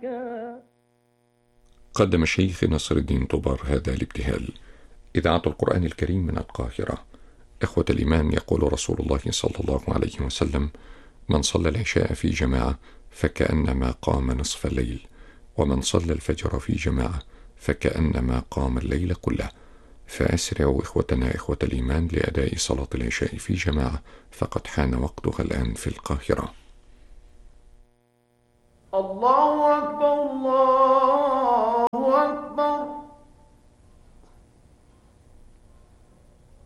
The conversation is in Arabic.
قدم الشيخ نصر الدين طوبار هذا الابتهال. إذاعة القرآن الكريم من القاهرة. إخوة الإيمان، يقول رسول الله صلى الله عليه وسلم: من صلى العشاء في جماعة فكأنما قام نصف الليل، ومن صلى الفجر في جماعة فكأنما قام الليل كله. فأسرعوا إخوتنا إخوة الإيمان لأداء صلاة العشاء في جماعة، فقد حان وقتها الآن في القاهرة. الله أكبر الله